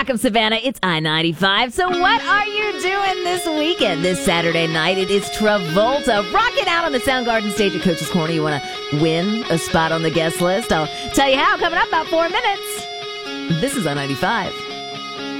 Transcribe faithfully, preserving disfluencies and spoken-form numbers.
Rock of Savannah, it's I ninety-five. So what are you doing this weekend? This Saturday night, it is Travolta rocking out on the Soundgarden stage at Coach's Corner. You want to win a spot on the guest list? I'll tell you how coming up about four minutes. This is I ninety-five.